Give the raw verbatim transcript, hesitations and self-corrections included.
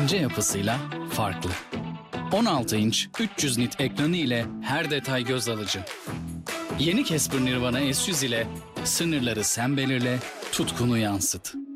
ince yapısıyla farklı. on altı inç üç yüz nit ekranı ile her detay göz alıcı. Yeni Casper Nirvana S yüz ile sınırları sen belirle, tutkunu yansıt.